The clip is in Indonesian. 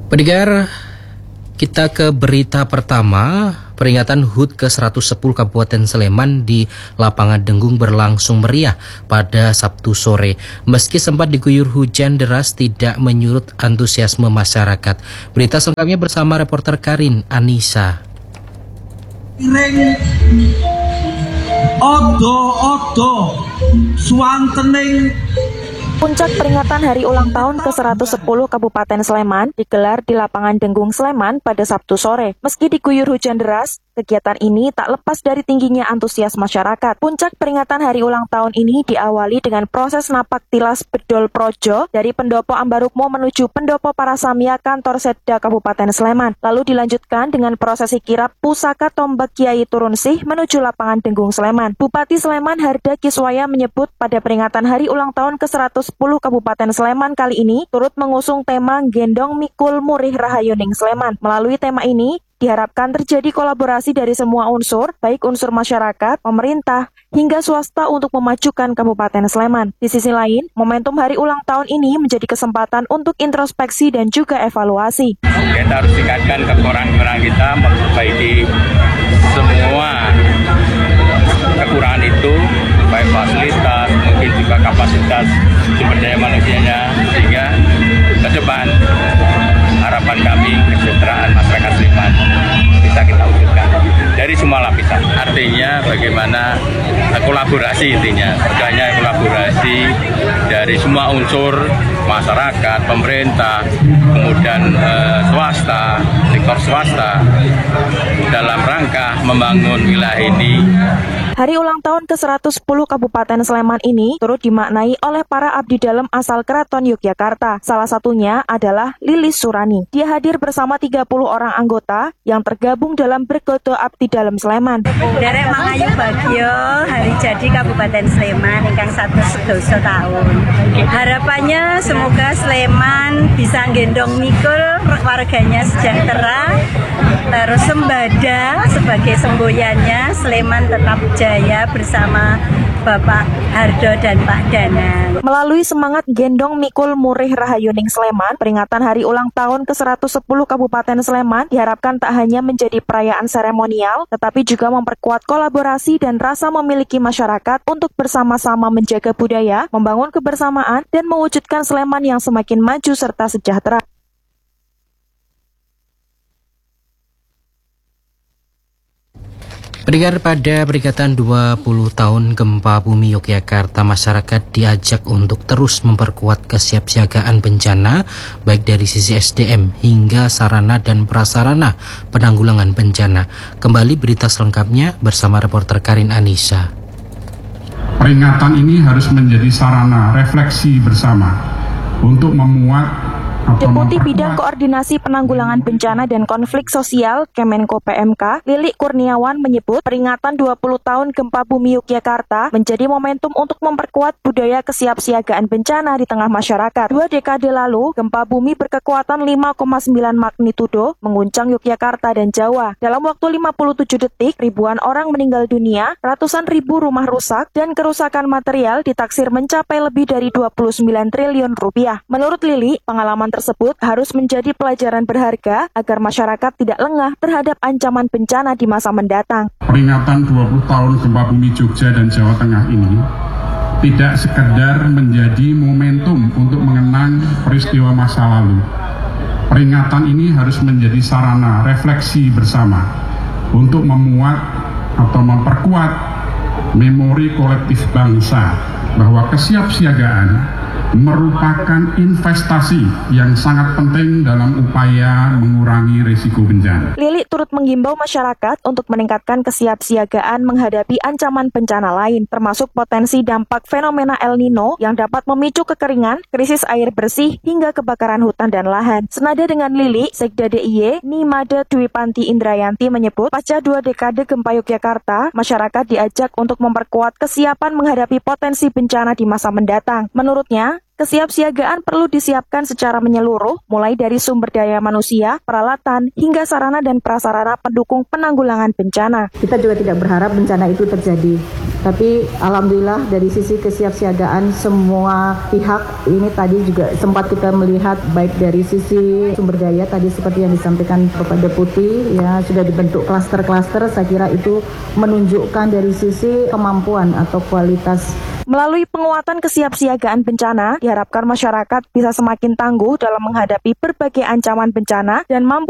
Pendengar, kita ke berita pertama. Peringatan HUT ke-110 Kabupaten Sleman di Lapangan Denggung berlangsung meriah pada Sabtu sore. Meski sempat diguyur hujan deras, tidak menyurut antusiasme masyarakat. Berita selengkapnya bersama reporter Karin Anissa. Odo suantening. Puncak peringatan hari ulang tahun ke-110 Kabupaten Sleman digelar di Lapangan Denggung Sleman pada Sabtu sore. Meski diguyur hujan deras, kegiatan ini tak lepas dari tingginya antusias masyarakat. Puncak peringatan hari ulang tahun ini diawali dengan proses napak tilas bedol projo dari Pendopo Ambarukmo menuju Pendopo Parasamya Kantor Setda Kabupaten Sleman. Lalu dilanjutkan dengan prosesi kirap pusaka tombak Kiai Turunsih menuju Lapangan Denggung Sleman. Bupati Sleman Harda Kiswaya menyebut pada peringatan hari ulang tahun ke-110 Kabupaten Sleman kali ini turut mengusung tema Gendong Mikul Murih Rahayuning Sleman. Melalui tema ini, diharapkan terjadi kolaborasi dari semua unsur, baik unsur masyarakat, pemerintah, hingga swasta untuk memajukan Kabupaten Sleman. Di sisi lain, momentum hari ulang tahun ini menjadi kesempatan untuk introspeksi dan juga evaluasi. Kita harus tingkatkan kekurangan kita, memperbaiki semua kekurangan itu, baik fasilitas, mungkin juga kapasitas sumber daya manusianya, sehingga ke depan harapan kami kesejahteraan masyarakat Sleman bisa kita wujudkan dari semua lapisan. Artinya bagaimana kolaborasi, intinya adanya kolaborasi dari semua unsur masyarakat, pemerintah, kemudian swasta, sektor swasta dalam rangka membangun wilayah ini. Hari ulang tahun ke-110 Kabupaten Sleman ini turut dimaknai oleh para abdi dalam asal Keraton Yogyakarta. Salah satunya adalah Lilis Surani. Dia hadir bersama 30 orang anggota yang tergabung dalam Bergodo Abdi Dalam Sleman. Derek Mangayu Bagio, hari jadi Kabupaten Sleman ingkang 110 tahun. Harapannya semoga Sleman bisa gendong mikul, warganya sejahtera, terus sembada sebagai semboyannya, Sleman tetap jaya bersama Bapak Hardo dan Pak Danang. Melalui semangat Gendong Mikul Murih Rahayuning Sleman, peringatan hari ulang tahun ke-110 Kabupaten Sleman diharapkan tak hanya menjadi perayaan seremonial, tetapi juga memperkuat kolaborasi dan rasa memiliki masyarakat untuk bersama-sama menjaga budaya, membangun kebersamaan, dan mewujudkan Sleman yang semakin maju serta sejahtera. Pendengar, pada peringatan 20 tahun Gempa Bumi Yogyakarta, masyarakat diajak untuk terus memperkuat kesiapsiagaan bencana, baik dari sisi SDM hingga sarana dan prasarana penanggulangan bencana. Kembali berita selengkapnya bersama reporter Karin Anissa. Peringatan ini harus menjadi sarana refleksi bersama untuk memuat Deputi Bidang Koordinasi Penanggulangan Bencana dan Konflik Sosial Kemenko PMK, Lilik Kurniawan menyebut peringatan 20 tahun Gempa Bumi Yogyakarta menjadi momentum untuk memperkuat budaya kesiapsiagaan bencana di tengah masyarakat. 2 dekade lalu, gempa bumi berkekuatan 5,9 magnitudo mengguncang Yogyakarta dan Jawa. Dalam waktu 57 detik, ribuan orang meninggal dunia, ratusan ribu rumah rusak, dan kerusakan material ditaksir mencapai lebih dari 29 triliun rupiah. Menurut Lili, pengalaman tersebut harus menjadi pelajaran berharga agar masyarakat tidak lengah terhadap ancaman bencana di masa mendatang. Peringatan 20 tahun Gempa Bumi Jogja dan Jawa Tengah ini tidak sekedar menjadi momentum untuk mengenang peristiwa masa lalu. Peringatan ini harus menjadi sarana refleksi bersama untuk memuat atau memperkuat memori kolektif bangsa bahwa kesiapsiagaan merupakan investasi yang sangat penting dalam upaya mengurangi risiko bencana. Lili turut menghimbau masyarakat untuk meningkatkan kesiapsiagaan menghadapi ancaman bencana lain, termasuk potensi dampak fenomena El Nino yang dapat memicu kekeringan, krisis air bersih, hingga kebakaran hutan dan lahan. Senada dengan Lili, Sekda DIY Nimade Dwi Panti Indrayanti menyebut, pasca 2 dekade gempa Yogyakarta, masyarakat diajak untuk memperkuat kesiapan menghadapi potensi bencana di masa mendatang. Menurutnya, kesiapsiagaan perlu disiapkan secara menyeluruh, mulai dari sumber daya manusia, peralatan, hingga sarana dan prasarana pendukung penanggulangan bencana. Kita juga tidak berharap bencana itu terjadi Tapi alhamdulillah dari sisi kesiapsiagaan semua pihak ini tadi juga sempat kita melihat baik dari sisi sumber daya tadi seperti yang disampaikan Bapak Deputi, ya sudah dibentuk klaster-klaster. Saya kira itu menunjukkan dari sisi kemampuan atau kualitas. Melalui penguatan kesiapsiagaan bencana, diharapkan masyarakat bisa semakin tangguh dalam menghadapi berbagai ancaman bencana dan mampu